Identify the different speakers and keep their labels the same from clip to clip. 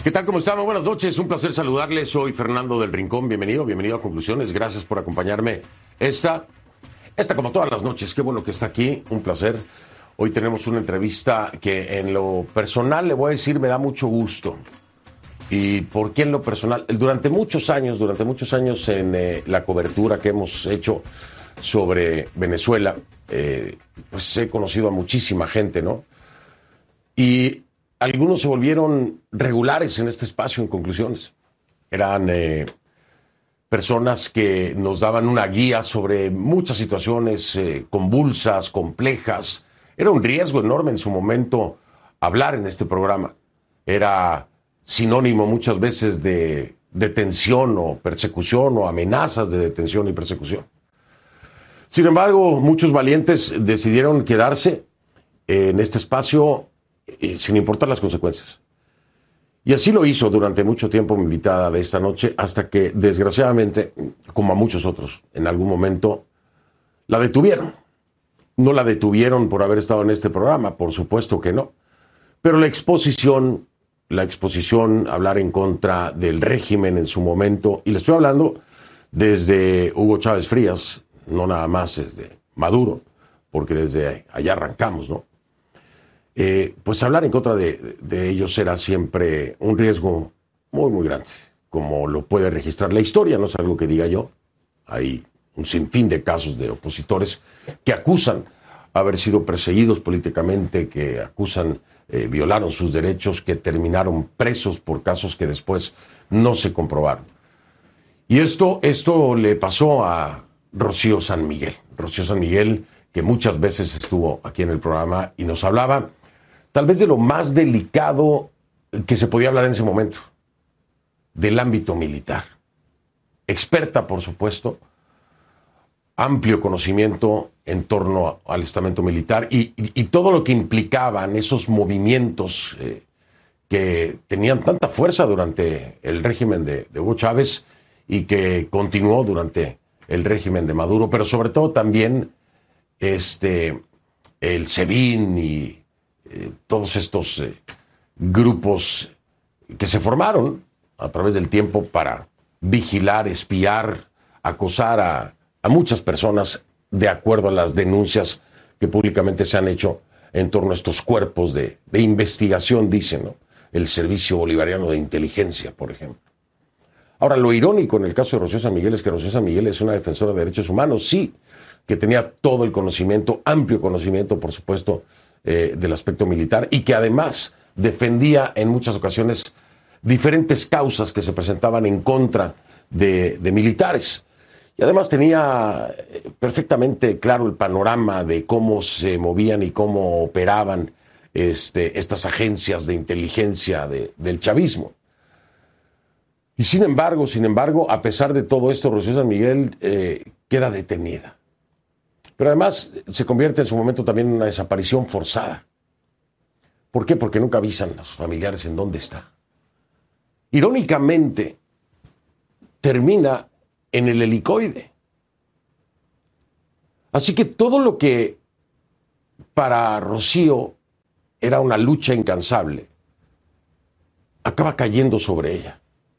Speaker 1: ¿Qué tal? ¿Cómo están? Buenas noches, un placer saludarles. Soy Fernando del Rincón. Bienvenido a Conclusiones. Gracias por acompañarme esta como todas las noches. Qué bueno que está aquí, un placer. Hoy tenemos una entrevista que en lo personal le voy a decir me da mucho gusto. ¿Y por qué en lo personal? Durante muchos años en la cobertura que hemos hecho sobre Venezuela, pues he conocido a muchísima gente, ¿no? Y algunos se volvieron regulares en este espacio en Conclusiones. Eran personas que nos daban una guía sobre muchas situaciones convulsas, complejas. Era un riesgo enorme en su momento hablar en este programa. Era sinónimo muchas veces de detención o persecución o amenazas de detención y persecución. Sin embargo, muchos valientes decidieron quedarse en este espacio sin importar las consecuencias. Y así lo hizo durante mucho tiempo mi invitada de esta noche, hasta que desgraciadamente, como a muchos otros, en algún momento la detuvieron. No la detuvieron por haber estado en este programa, por supuesto que no. Pero la exposición, hablar en contra del régimen en su momento, y le estoy hablando desde Hugo Chávez Frías, no nada más desde Maduro, porque desde allá arrancamos, ¿no? Pues hablar en contra de ellos era siempre un riesgo muy, muy grande, como lo puede registrar la historia, no es algo que diga yo. Hay un sinfín de casos de opositores que acusan haber sido perseguidos políticamente, que acusan violaron sus derechos, que terminaron presos por casos que después no se comprobaron. Y esto le pasó a Rocío San Miguel. Rocío San Miguel, que muchas veces estuvo aquí en el programa y nos hablaba tal vez de lo más delicado que se podía hablar en ese momento, del ámbito militar. Experta, por supuesto, amplio conocimiento en torno al estamento militar y todo lo que implicaban esos movimientos que tenían tanta fuerza durante el régimen de Hugo Chávez y que continuó durante el régimen de Maduro, pero sobre todo también el SEBIN y todos estos grupos que se formaron a través del tiempo para vigilar, espiar, acosar a muchas personas de acuerdo a las denuncias que públicamente se han hecho en torno a estos cuerpos de investigación, dicen, ¿no? El Servicio Bolivariano de Inteligencia, por ejemplo. Ahora, lo irónico en el caso de Rocío San Miguel es que Rocío San Miguel es una defensora de derechos humanos, sí, que tenía todo el conocimiento, amplio conocimiento, por supuesto, del aspecto militar, y que además defendía en muchas ocasiones diferentes causas que se presentaban en contra de militares. Y además tenía perfectamente claro el panorama de cómo se movían y cómo operaban estas agencias de inteligencia del chavismo. Y sin embargo, a pesar de todo esto, Rocío San Miguel queda detenida. Pero además se convierte en su momento también en una desaparición forzada. ¿Por qué? Porque nunca avisan a sus familiares en dónde está. Irónicamente, termina en el helicoide. Así que todo lo que para Rocío era una lucha incansable, acaba cayendo sobre ella.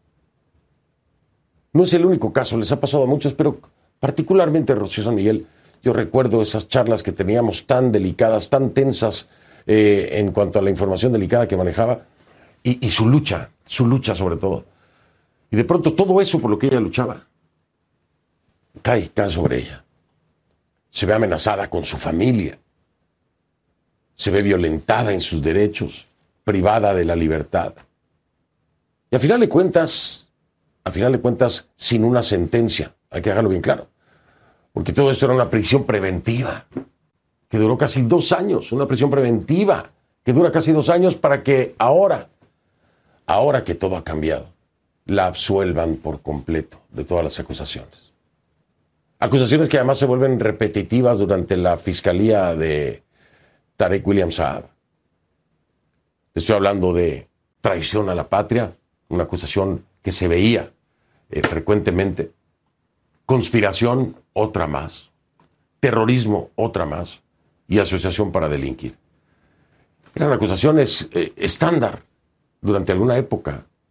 Speaker 1: No es el único caso, les ha pasado a muchos, pero particularmente a Rocío San Miguel. Yo recuerdo esas charlas que teníamos tan delicadas, tan tensas en cuanto a la información delicada que manejaba y su lucha sobre todo. Y de pronto todo eso por lo que ella luchaba cae sobre ella. Se ve amenazada con su familia. Se ve violentada en sus derechos, privada de la libertad. Y a final de cuentas, sin una sentencia, hay que dejarlo bien claro. Porque todo esto era una prisión preventiva que duró casi 2 años, una prisión preventiva que dura casi 2 años para que ahora que todo ha cambiado, la absuelvan por completo de todas las acusaciones. Acusaciones que además se vuelven repetitivas durante la fiscalía de Tarek William Saab. Estoy hablando de traición a la patria, una acusación que se veía frecuentemente. Conspiración, otra más. Terrorismo, otra más. Y asociación para delinquir. Eran acusaciones estándar durante alguna época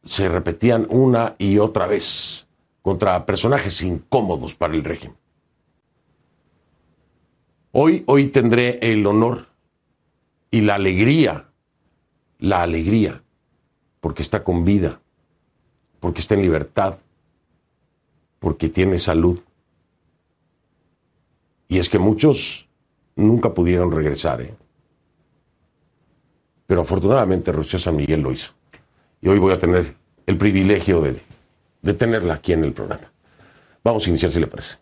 Speaker 1: se repetían una y otra vez contra personajes incómodos para el régimen. Hoy tendré el honor y la alegría, porque está con vida, porque está en libertad, porque tiene salud. Y es que muchos nunca pudieron regresar, Pero afortunadamente Rocío San Miguel lo hizo. Y hoy voy a tener el privilegio de tenerla aquí en el programa. Vamos a iniciar, si le parece.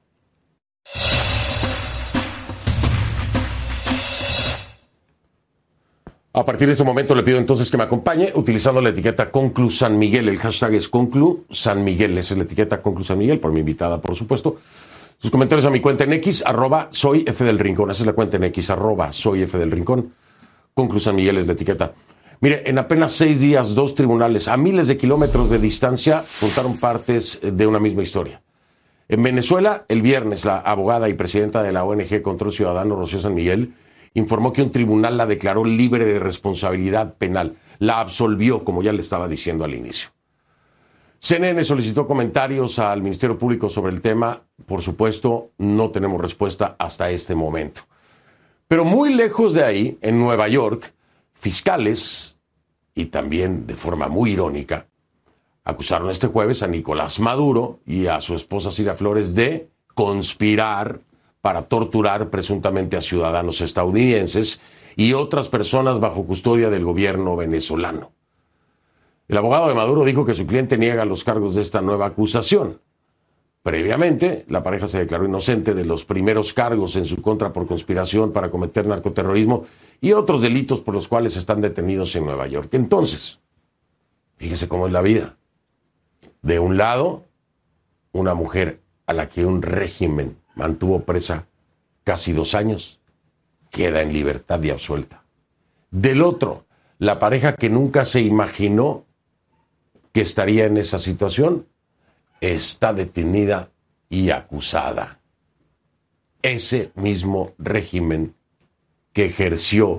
Speaker 1: A partir de este momento le pido entonces que me acompañe utilizando la etiqueta Conclu San Miguel. El hashtag es Conclu San Miguel. Esa es la etiqueta Conclu San Miguel, por mi invitada, por supuesto. Sus comentarios a mi cuenta en X, @soy F del Rincón. Esa es la cuenta en X, @soy F del Rincón. Conclu San Miguel es la etiqueta. Mire, en apenas 6 días, 2 tribunales a miles de kilómetros de distancia juntaron partes de una misma historia. En Venezuela, el viernes, la abogada y presidenta de la ONG Control Ciudadano, Rocío San Miguel, informó que un tribunal la declaró libre de responsabilidad penal. La absolvió, como ya le estaba diciendo al inicio. CNN solicitó comentarios al Ministerio Público sobre el tema. Por supuesto, no tenemos respuesta hasta este momento. Pero muy lejos de ahí, en Nueva York, fiscales, y también de forma muy irónica, acusaron este jueves a Nicolás Maduro y a su esposa Cilia Flores de conspirar para torturar presuntamente a ciudadanos estadounidenses y otras personas bajo custodia del gobierno venezolano. El abogado de Maduro dijo que su cliente niega los cargos de esta nueva acusación. Previamente, la pareja se declaró inocente de los primeros cargos en su contra por conspiración para cometer narcoterrorismo y otros delitos por los cuales están detenidos en Nueva York. Entonces, fíjese cómo es la vida. De un lado, una mujer a la que un régimen mantuvo presa casi 2 años, queda en libertad y absuelta. Del otro, la pareja que nunca se imaginó que estaría en esa situación, está detenida y acusada. Ese mismo régimen que ejerció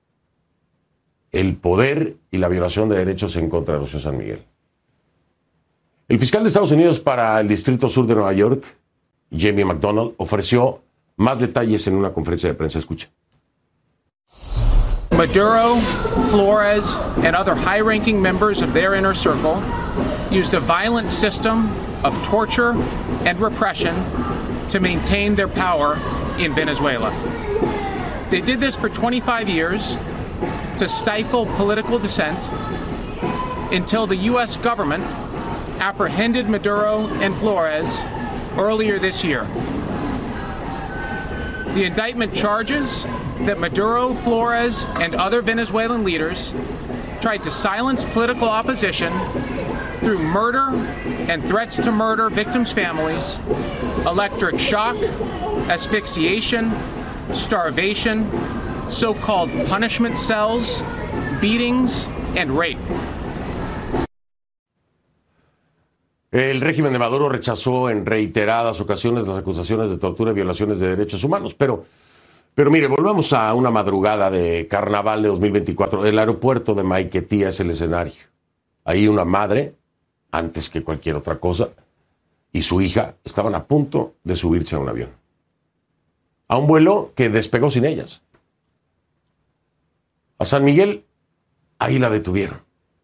Speaker 1: el poder y la violación de derechos en contra de Rocío San Miguel. El fiscal de Estados Unidos para el Distrito Sur de Nueva York, Jamie McDonald, ofreció más detalles en una conferencia de prensa. Escucha.
Speaker 2: Maduro, Flores, and other high-ranking members of their inner circle used a violent system of torture and repression to maintain their power in Venezuela. They did this for 25 years to stifle political dissent until the U.S. government apprehended Maduro and Flores earlier this year. The indictment charges that Maduro, Flores, and other Venezuelan leaders tried to silence political opposition through murder and threats to murder victims' families, electric shock, asphyxiation, starvation, so-called punishment cells, beatings, and rape.
Speaker 1: El régimen de Maduro rechazó en reiteradas ocasiones las acusaciones de tortura y violaciones de derechos humanos, pero mire, volvamos a una madrugada de carnaval de 2024. El aeropuerto de Maiquetía es el escenario. Ahí una madre, antes que cualquier otra cosa, y su hija estaban a punto de subirse a un avión. A un vuelo que despegó sin ellas. A San Miguel, ahí la detuvieron.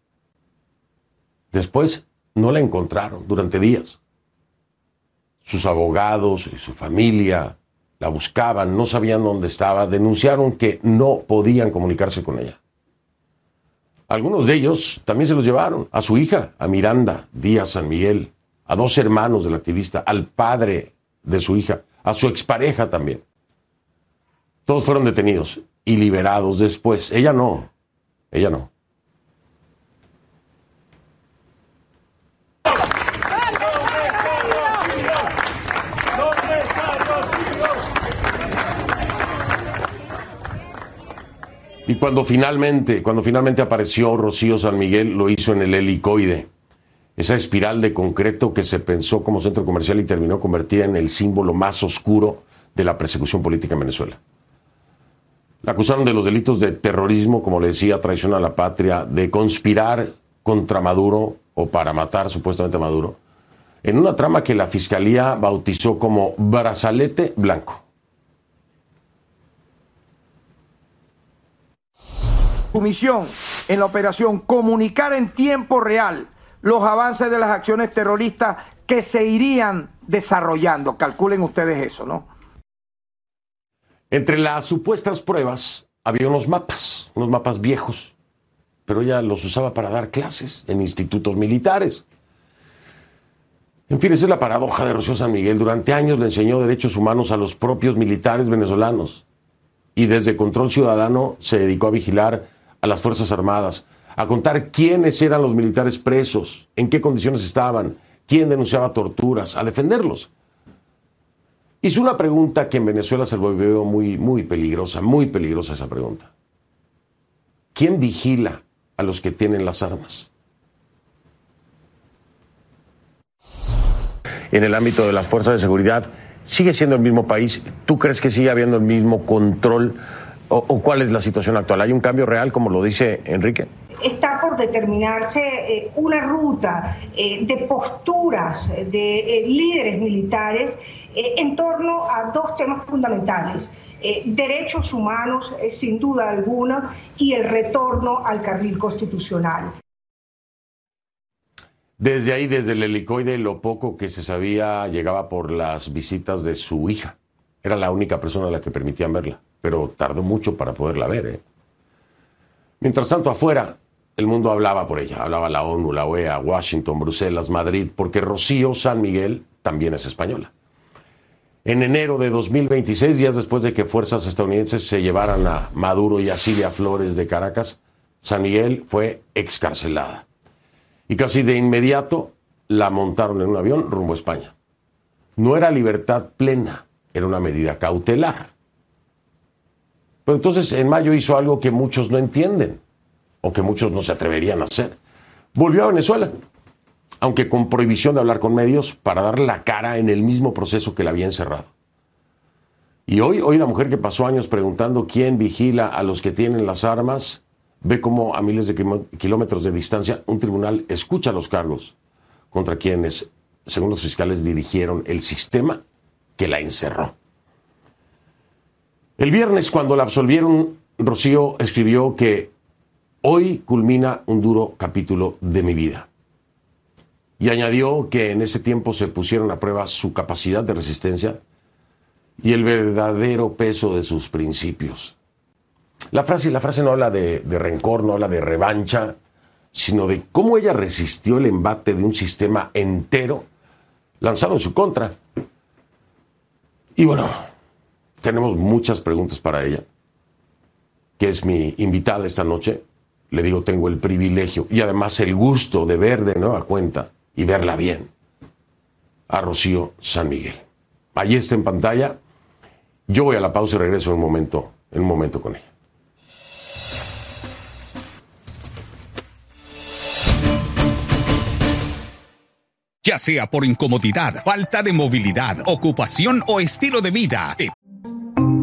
Speaker 1: Después no la encontraron durante días. Sus abogados y su familia la buscaban, no sabían dónde estaba, denunciaron que no podían comunicarse con ella. Algunos de ellos también se los llevaron, a su hija, a Miranda Díaz San Miguel, a 2 hermanos del activista, al padre de su hija, a su expareja también. Todos fueron detenidos y liberados después. Ella no. Y cuando finalmente apareció Rocío San Miguel, lo hizo en el Helicoide, esa espiral de concreto que se pensó como centro comercial y terminó convertida en el símbolo más oscuro de la persecución política en Venezuela. La acusaron de los delitos de terrorismo, como le decía, traición a la patria, de conspirar contra Maduro o para matar supuestamente a Maduro, en una trama que la Fiscalía bautizó como Brazalete Blanco.
Speaker 3: Su misión en la operación, comunicar en tiempo real los avances de las acciones terroristas que se irían desarrollando. Calculen ustedes eso, ¿no?
Speaker 1: Entre las supuestas pruebas había unos mapas viejos, pero ella los usaba para dar clases en institutos militares. En fin, esa es la paradoja de Rocío San Miguel. Durante años le enseñó derechos humanos a los propios militares venezolanos y desde Control Ciudadano se dedicó a vigilar a las Fuerzas Armadas, a contar quiénes eran los militares presos, en qué condiciones estaban, quién denunciaba torturas, a defenderlos. Hizo una pregunta que en Venezuela se volvió muy peligrosa esa pregunta. ¿Quién vigila a los que tienen las armas? En el ámbito de las fuerzas de seguridad, ¿sigue siendo el mismo país? ¿Tú crees que sigue habiendo el mismo control? ¿O cuál es la situación actual? ¿Hay un cambio real, como lo dice Enrique?
Speaker 4: Está por determinarse una ruta de posturas de líderes militares en torno a dos temas fundamentales: derechos humanos, sin duda alguna, y el retorno al carril constitucional.
Speaker 1: Desde ahí, desde el helicoide, lo poco que se sabía llegaba por las visitas de su hija. Era la única persona a la que permitían verla, pero tardó mucho para poderla ver. Mientras tanto, afuera, el mundo hablaba por ella. Hablaba la ONU, la OEA, Washington, Bruselas, Madrid, porque Rocío San Miguel también es española. En enero de 2026, días después de que fuerzas estadounidenses se llevaran a Maduro y a Silvia Flores de Caracas, San Miguel fue excarcelada. Y casi de inmediato la montaron en un avión rumbo a España. No era libertad plena, era una medida cautelar. Pero entonces en mayo hizo algo que muchos no entienden, o que muchos no se atreverían a hacer. Volvió a Venezuela, aunque con prohibición de hablar con medios, para dar la cara en el mismo proceso que la había encerrado. Y hoy la mujer que pasó años preguntando quién vigila a los que tienen las armas, ve cómo a miles de kilómetros de distancia un tribunal escucha los cargos contra quienes, según los fiscales, dirigieron el sistema que la encerró. El viernes, cuando la absolvieron, Rocío escribió que hoy culmina un duro capítulo de mi vida. Y añadió que en ese tiempo se pusieron a prueba su capacidad de resistencia y el verdadero peso de sus principios. La frase no habla de rencor, no habla de revancha, sino de cómo ella resistió el embate de un sistema entero lanzado en su contra. Y bueno, tenemos muchas preguntas para ella, que es mi invitada esta noche. Le digo, tengo el privilegio y además el gusto de ver de nueva cuenta y verla bien a Rocío San Miguel. Allí está en pantalla. Yo voy a la pausa y regreso en un momento con ella.
Speaker 5: Ya sea por incomodidad, falta de movilidad, ocupación o estilo de vida, te